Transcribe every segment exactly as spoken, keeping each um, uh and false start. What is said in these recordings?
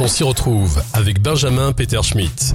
On s'y retrouve avec Benjamin Peterschmidt.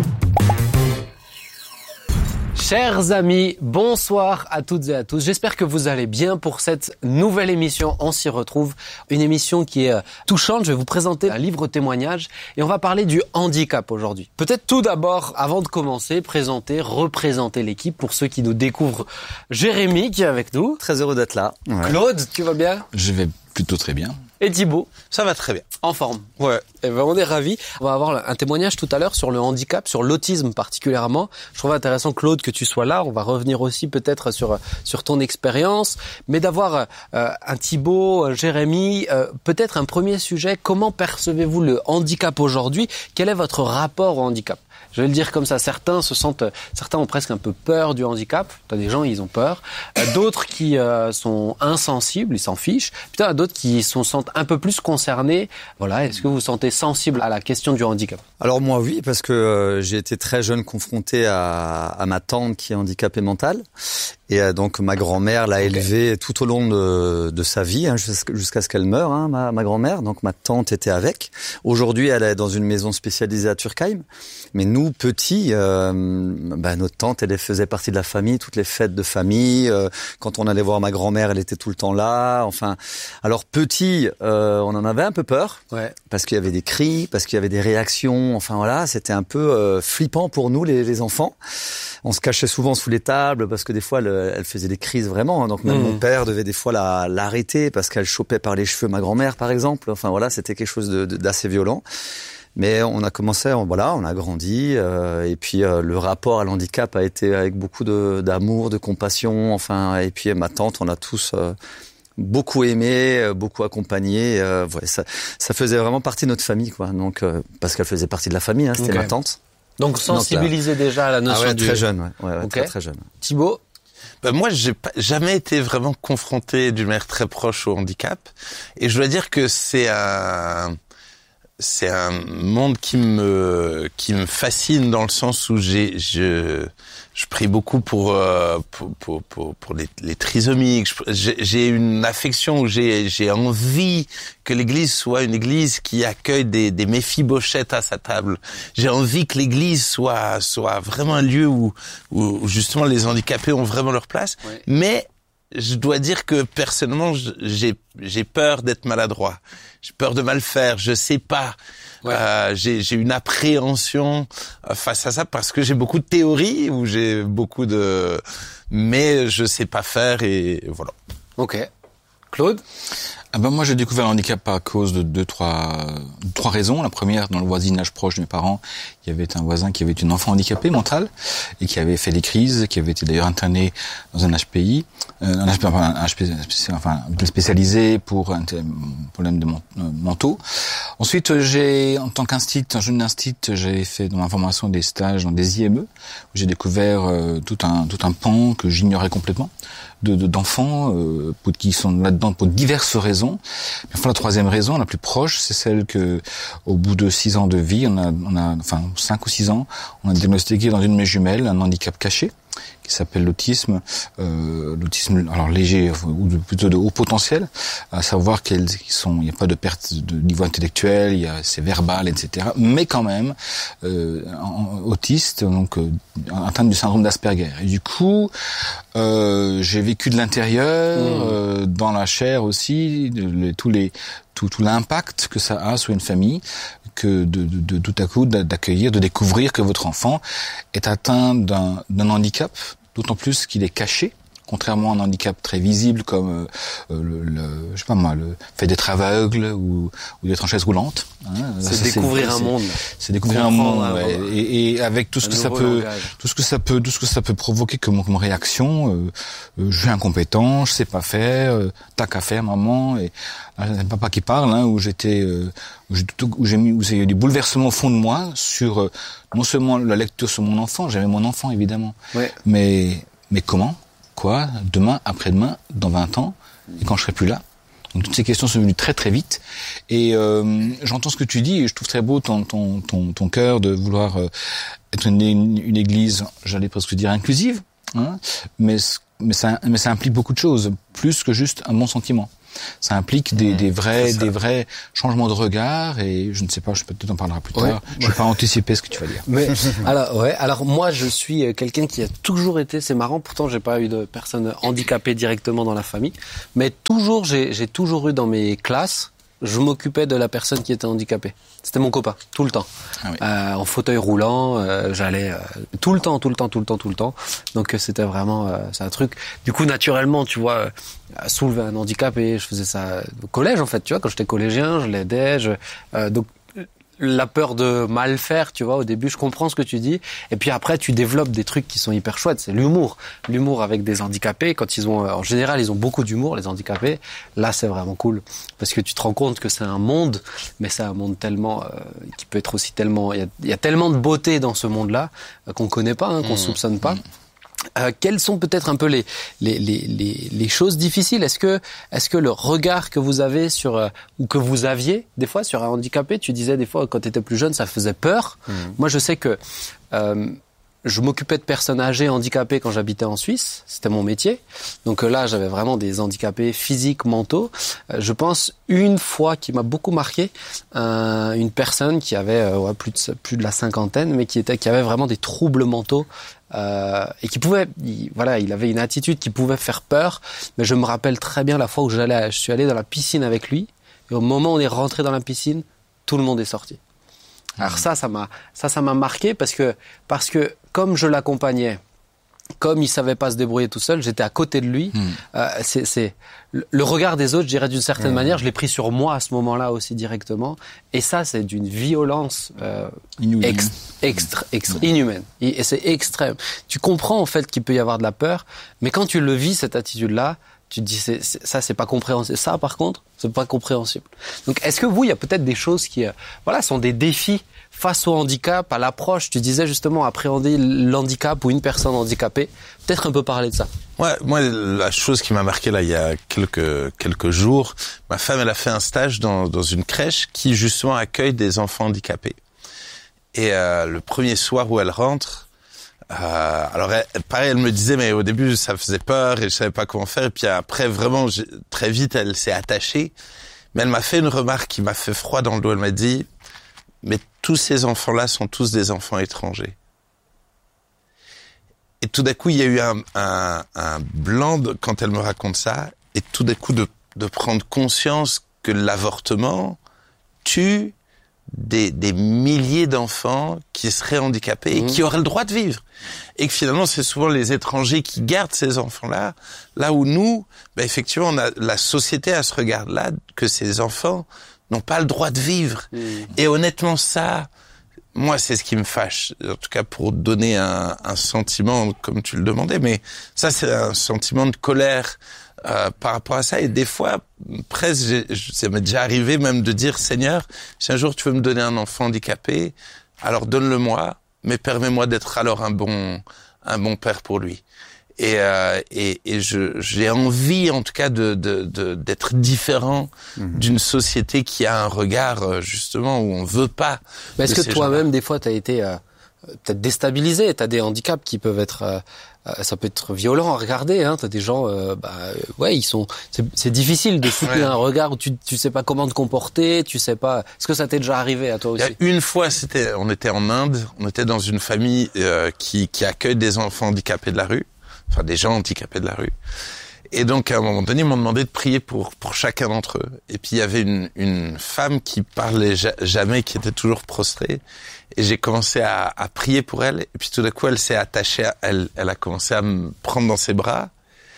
Chers amis, bonsoir à toutes et à tous. J'espère que vous allez bien pour cette nouvelle émission. On s'y retrouve. Une émission qui est touchante. Je vais vous présenter un livre témoignage et on va parler du handicap aujourd'hui. Peut-être tout d'abord, avant de commencer, présenter, représenter l'équipe pour ceux qui nous découvrent. Jérémy qui est avec nous. Très heureux d'être là. Ouais. Claude, tu vas bien ? Je vais plutôt très bien. Et Thibaut. Ça va très bien. En forme. Ouais. Et ben on est ravis. On va avoir un témoignage tout à l'heure sur le handicap, sur l'autisme particulièrement. Je trouve intéressant, Claude, que tu sois là. On va revenir aussi peut-être sur sur ton expérience, mais d'avoir euh, un Thibaut, Jérémy, euh, peut-être un premier sujet. Comment percevez-vous le handicap aujourd'hui ? Quel est votre rapport au handicap ? Je vais le dire comme ça, certains se sentent, certains ont presque un peu peur du handicap. T'as des gens, ils ont peur. Euh, d'autres qui euh, sont insensibles, ils s'en fichent. Puis t'as d'autres qui se sentent un peu plus concernés. Voilà, est-ce que vous vous sentez sensible à la question du handicap ? Alors moi oui, parce que euh, j'ai été très jeune confronté à, à ma tante qui est handicapée mentale. Et euh, donc ma grand-mère l'a okay. élevée tout au long de, de sa vie, hein, jusqu'à, jusqu'à ce qu'elle meure, hein, ma, ma grand-mère. Donc ma tante était avec. Aujourd'hui, elle est dans une maison spécialisée à Turkheim. Mais nous, petits, euh, bah, notre tante, elle faisait partie de la famille, toutes les fêtes de famille. Euh, quand on allait voir ma grand-mère, elle était tout le temps là. Enfin, alors petit, euh, on en avait un peu peur, ouais. parce qu'il y avait des cris, parce qu'il y avait des réactions. Enfin voilà, c'était un peu euh, flippant pour nous, les, les enfants. On se cachait souvent sous les tables parce que des fois, elle, elle faisait des crises vraiment. Donc même mmh. mon père devait des fois la, l'arrêter parce qu'elle chopait par les cheveux ma grand-mère, par exemple. Enfin voilà, c'était quelque chose de, de, d'assez violent. Mais on a commencé, on, voilà, on a grandi. Euh, et puis euh, le rapport à l'handicap a été avec beaucoup de, d'amour, de compassion. Enfin, et puis ma tante, on a tous euh, beaucoup aimé, beaucoup accompagné. Euh, ouais, ça, ça faisait vraiment partie de notre famille, quoi. Donc euh, parce qu'elle faisait partie de la famille, hein, c'était okay. ma tante. Donc sensibiliser Donc, là, déjà à la notion ah ouais, du... très jeune, ouais, ouais, ouais okay. très très jeune. Thibaut. Ben moi, j'ai pas, jamais été vraiment confronté d'une manière très proche au handicap, et je dois dire que c'est un, c'est un monde qui me, qui me fascine dans le sens où j'ai, je, je prie beaucoup pour, euh, pour, pour, pour, pour les, les trisomiques. J'ai, j'ai une affection où j'ai, j'ai envie que l'Église soit une Église qui accueille des, des Méphibosheth à sa table. J'ai envie que l'Église soit, soit vraiment un lieu où, où justement les handicapés ont vraiment leur place. Oui. Mais je dois dire que personnellement, j'ai, j'ai peur d'être maladroit. J'ai peur de mal faire. Je sais pas. Ouais. Euh, j'ai, j'ai une appréhension face à ça parce que j'ai beaucoup de théories ou j'ai beaucoup de, mais je sais pas faire et voilà. Ok. Claude? Ah ben moi j'ai découvert le handicap à cause de deux, trois, trois raisons. La première, dans le voisinage proche de mes parents, il y avait un voisin qui avait une enfant handicapée mentale et qui avait fait des crises, qui avait été d'ailleurs interné dans un H P I, euh, un H P I, enfin, un H P I, enfin spécialisé pour un problème de mentaux. Ensuite, j'ai, en tant qu'instit, un jeune instit, j'ai fait dans ma formation des stages dans des I M E où j'ai découvert euh, tout un tout un pan que j'ignorais complètement de, de d'enfants euh, pour, qui sont là-dedans pour diverses raisons. Mais enfin, la troisième raison, la plus proche, c'est celle que, au bout de six ans de vie, on a, on a, enfin, cinq ou six ans, on a diagnostiqué dans une de mes jumelles un handicap caché qui s'appelle l'autisme, euh, l'autisme alors léger ou plutôt de haut potentiel, à savoir qu'ils sont, il n'y a pas de perte de niveau intellectuel, il y a c'est verbal, et cetera. Mais quand même euh, autiste, donc euh, atteint du syndrome d'Asperger. Et du coup, euh, j'ai vécu de l'intérieur, mmh. euh, dans la chair aussi, de, de, tous les tout, tout l'impact que ça a sur une famille, que de, de, de tout à coup d'accueillir, de découvrir que votre enfant est atteint d'un, d'un handicap, d'autant plus qu'il est caché, contrairement à un handicap très visible comme euh, le, le, je sais pas moi, le fait d'être aveugle ou, ou d'être en chaise roulante. Hein. C'est, c'est découvrir c'est, un monde. C'est découvrir un monde, ouais. et, et avec tout ce que ça peut, langage. tout ce que ça peut, tout ce que ça peut provoquer comme, comme réaction. Euh, euh, je suis incompétent, je sais pas faire, euh, t'as qu'à faire, maman. Et un papa qui parle, hein, où j'étais, euh, où j'ai, où j'ai mis, où il y a eu des bouleversements au fond de moi sur euh, non seulement la lecture sur mon enfant, j'avais mon enfant évidemment, ouais. mais mais comment? Quoi, demain, après-demain, dans vingt ans, et quand je serai plus là. Donc toutes ces questions sont venues très très vite. Et euh, j'entends ce que tu dis, et je trouve très beau ton ton ton, ton cœur de vouloir euh, être une, une, une église, j'allais presque dire inclusive, hein, mais mais ça mais ça implique beaucoup de choses, plus que juste un bon sentiment. ça implique des, mmh, des vrais, des vrais changements de regard et je ne sais pas, je peux peut-être en parler plus tard. Ouais. Je ne vais pas anticiper ce que tu vas dire. Mais alors ouais, alors moi je suis quelqu'un qui a toujours été, c'est marrant, pourtant j'ai pas eu de personnes handicapées directement dans la famille, mais toujours j'ai, j'ai toujours eu dans mes classes, je m'occupais de la personne qui était handicapée. C'était mon copain, tout le temps. Ah oui. euh, en fauteuil roulant, euh, j'allais euh, tout le temps, tout le temps, tout le temps, tout le temps. Donc euh, c'était vraiment, euh, c'est un truc. Du coup, naturellement, tu vois, euh, soulever un handicapé, je faisais ça au collège en fait. Tu vois, quand j'étais collégien, je l'aidais. Je, euh, donc la peur de mal faire, tu vois, au début, je comprends ce que tu dis. Et puis après, tu développes des trucs qui sont hyper chouettes. C'est l'humour. L'humour avec des handicapés. Quand ils ont, en général, ils ont beaucoup d'humour, les handicapés. Là, c'est vraiment cool. Parce que tu te rends compte que c'est un monde, mais c'est un monde tellement, euh, qui peut être aussi tellement, il y a, il y a tellement de beauté dans ce monde-là, euh, qu'on connaît pas, hein, qu'on mmh. soupçonne pas. Mmh. Euh, quelles sont peut-être un peu les les les les, les choses difficiles? Est-ce que est-ce que le regard que vous avez sur euh, ou que vous aviez des fois sur un handicapé, tu disais des fois quand tu étais plus jeune, ça faisait peur. Mmh. Moi, je sais que euh, je m'occupais de personnes âgées handicapées quand j'habitais en Suisse, c'était mon métier. Donc euh, là, j'avais vraiment des handicapés physiques, mentaux. Euh, je pense une fois qui m'a beaucoup marqué, euh, une personne qui avait euh, ouais, plus de plus de la cinquantaine, mais qui était qui avait vraiment des troubles mentaux. Euh, et qui pouvait, il, voilà, il avait une attitude qui pouvait faire peur. Mais je me rappelle très bien la fois où j'allais, je suis allé dans la piscine avec lui. Et au moment où on est rentré dans la piscine, tout le monde est sorti. Alors ça, ça m'a, ça, ça m'a marqué parce que, parce que comme je l'accompagnais, comme il savait pas se débrouiller tout seul, j'étais à côté de lui. Mmh. Euh, c'est, c'est le regard des autres, je dirais d'une certaine mmh. manière, je l'ai pris sur moi à ce moment-là aussi directement. Et ça, c'est d'une violence euh, ex, extra, extra, mmh. inhumaine. Et c'est extrême. Tu comprends en fait qu'il peut y avoir de la peur, mais quand tu le vis cette attitude-là, tu te dis c'est, c'est, ça c'est pas compréhensible. Ça par contre, c'est pas compréhensible. Donc est-ce que vous, il y a peut-être des choses qui, euh, voilà, sont des défis face au handicap, à l'approche, tu disais justement appréhender l'handicap ou une personne handicapée, peut-être un peu parler de ça. Ouais, moi la chose qui m'a marqué là il y a quelques quelques jours, ma femme elle a fait un stage dans dans une crèche qui justement accueille des enfants handicapés. Et euh, le premier soir où elle rentre, euh, alors elle, pareil elle me disait mais au début ça faisait peur et je savais pas comment faire et puis après vraiment très vite elle s'est attachée, mais elle m'a fait une remarque qui m'a fait froid dans le dos. Elle m'a dit mais tous ces enfants-là sont tous des enfants étrangers. Et tout d'un coup, il y a eu un, un, un blanc de, quand elle me raconte ça, et tout d'un coup de, de prendre conscience que l'avortement tue des, des milliers d'enfants qui seraient handicapés mmh. et qui auraient le droit de vivre. Et que finalement, c'est souvent les étrangers qui gardent ces enfants-là, là où nous, ben effectivement, on a, la société a ce regard-là que ces enfants n'ont pas le droit de vivre. Mmh. Et honnêtement, ça, moi, c'est ce qui me fâche. En tout cas, pour donner un, un sentiment, comme tu le demandais, mais ça, c'est un sentiment de colère euh, par rapport à ça. Et des fois, presque, j'ai, ça m'est déjà arrivé même de dire, Seigneur, si un jour tu veux me donner un enfant handicapé, alors donne-le-moi, mais permets-moi d'être alors un bon, un bon père pour lui. Et, euh, et, et je, j'ai envie, en tout cas, de, de, de d'être différent mmh. d'une société qui a un regard justement où on veut pas. Mais est-ce que toi-même, des fois, t'as été euh, peut-être déstabilisé? T'as des handicaps qui peuvent être, euh, ça peut être violent à regarder. Hein. T'as des gens, euh, bah, ouais, ils sont. C'est, c'est difficile de soutenir ouais. un regard où tu, tu sais pas comment te comporter, tu sais pas. Est-ce que ça t'est déjà arrivé à toi aussi? Il y a une fois, c'était, on était en Inde, on était dans une famille euh, qui, qui accueille des enfants handicapés de la rue. Enfin, des gens handicapés de la rue. Et donc, à un moment donné, ils m'ont demandé de prier pour pour chacun d'entre eux. Et puis, il y avait une une femme qui parlait jamais, qui était toujours prostrée. Et j'ai commencé à, à prier pour elle. Et puis, tout d'un coup, elle s'est attachée. À, elle, elle a commencé à me prendre dans ses bras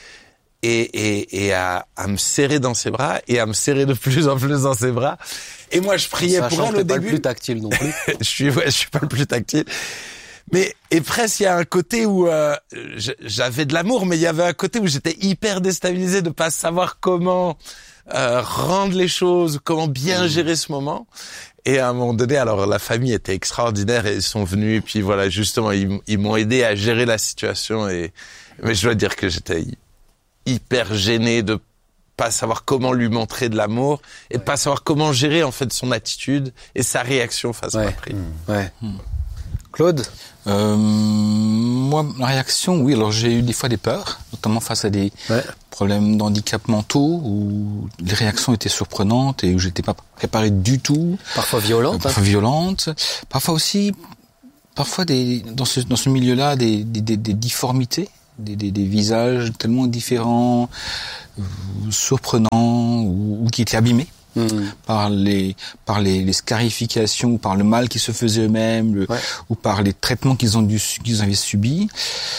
et et et à à me serrer dans ses bras et à me serrer de plus en plus dans ses bras. Et moi, je priais Sachant pour elle au début. Pas le plus tactile non plus. je suis ouais, je suis pas le plus tactile. Mais et presque il y a un côté où euh, j'avais de l'amour, mais il y avait un côté où j'étais hyper déstabilisé de pas savoir comment euh, rendre les choses, comment bien mmh. gérer ce moment. Et à un moment donné, alors la famille était extraordinaire et ils sont venus et puis voilà justement ils, ils m'ont aidé à gérer la situation. Et mais je dois dire que j'étais hyper gêné de pas savoir comment lui montrer de l'amour et ouais. pas savoir comment gérer en fait son attitude et sa réaction face ouais. à ma prière. Mmh. Ouais. Mmh. Claude? Euh, moi, la réaction, oui. Alors, j'ai eu des fois des peurs, notamment face à des ouais. problèmes d'handicap mentaux, où les réactions étaient surprenantes et où j'étais pas préparé du tout. Parfois violentes. Euh, parfois hein. violentes. Parfois aussi, parfois des dans ce dans ce milieu-là, des des, des, des difformités, des, des des visages tellement différents, euh, surprenants ou, ou qui étaient abîmés. Mmh. par les par les, les scarifications ou par le mal qu'ils se faisaient eux-mêmes le, ouais. ou par les traitements qu'ils ont dû qu'ils avaient subis.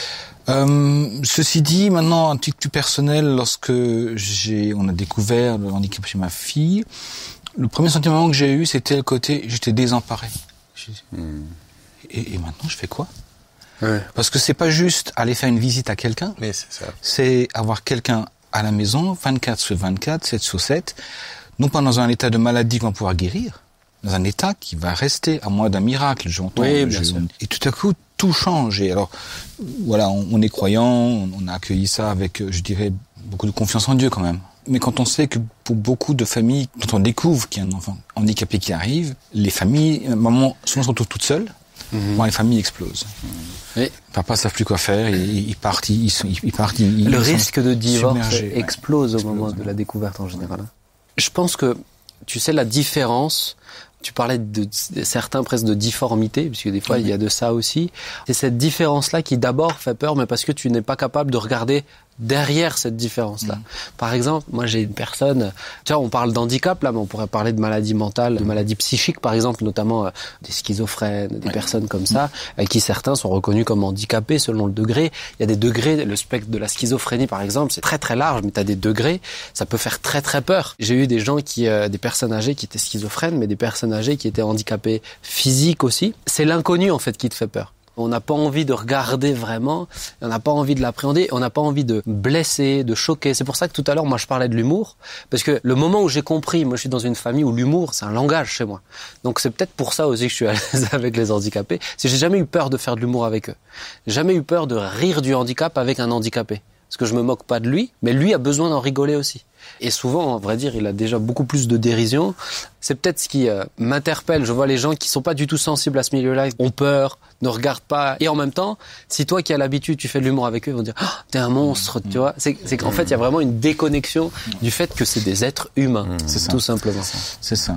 Euh, ceci dit, maintenant un petit peu plus personnel, lorsque j'ai on a découvert le handicap chez ma fille, le premier sentiment que j'ai eu, c'était le côté j'étais désemparé. Mmh. Et, et maintenant je fais quoi? Ouais. Parce que c'est pas juste aller faire une visite à quelqu'un, mais c'est ça. C'est avoir quelqu'un à la maison vingt-quatre sur vingt-quatre, sept sur sept. Non pas dans un état de maladie qu'on va pouvoir guérir, dans un état qui va rester à moins d'un miracle, j'entends. Oui, bien sûr. Et tout à coup, tout change. Et alors, voilà, on, on est croyant, on a accueilli ça avec, je dirais, beaucoup de confiance en Dieu quand même. Mais quand on sait que pour beaucoup de familles, quand on découvre qu'il y a un enfant handicapé qui arrive, les familles, maman, souvent se retrouvent toutes seules. Mm-hmm. Bon, les familles explosent. Mm-hmm. Oui. Papa ne savent plus quoi faire, ils, ils partent, ils, sont, ils partent. Ils, Le ils risque de divorce explose ouais. au moment explose, de la découverte en général. Je pense que, tu sais, la différence, tu parlais de, de certains presque de difformité, puisque des fois oui. il y a de ça aussi. C'est cette différence-là qui d'abord fait peur, mais parce que tu n'es pas capable de regarder derrière cette différence-là. Mmh. Par exemple, moi j'ai une personne, tu vois, on parle d'handicap là, mais on pourrait parler de maladie mentale, de maladie psychique par exemple, notamment euh, des schizophrènes, des ouais. personnes comme ça, mmh. avec qui certains sont reconnus comme handicapés selon le degré. Il y a des degrés, le spectre de la schizophrénie par exemple, c'est très très large, mais tu as des degrés, ça peut faire très très peur. J'ai eu des gens qui, euh, des personnes âgées qui étaient schizophrènes, mais des personnes âgées qui étaient handicapées physiques aussi. C'est l'inconnu en fait qui te fait peur. On n'a pas envie de regarder vraiment, on n'a pas envie de l'appréhender, on n'a pas envie de blesser, de choquer. C'est pour ça que tout à l'heure, moi, je parlais de l'humour, parce que le moment où j'ai compris, moi, je suis dans une famille où l'humour, c'est un langage chez moi. Donc, c'est peut-être pour ça aussi que je suis à l'aise avec les handicapés. C'est que j'ai jamais eu peur de faire de l'humour avec eux. J'ai jamais eu peur de rire du handicap avec un handicapé. Parce que je me moque pas de lui, mais lui a besoin d'en rigoler aussi. Et souvent, à vrai dire, il a déjà beaucoup plus de dérision. C'est peut-être ce qui euh, m'interpelle. Je vois les gens qui sont pas du tout sensibles à ce milieu-là, ont peur, ne regardent pas. Et en même temps, si toi qui as l'habitude, tu fais de l'humour avec eux, ils vont dire oh, « t'es un monstre », tu vois. C'est, c'est qu'en fait, il y a vraiment une déconnexion du fait que c'est des êtres humains, c'est ça. Tout simplement. C'est ça.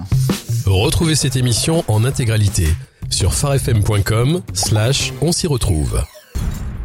Retrouvez cette émission en intégralité sur farfm point com slash on s'y retrouve.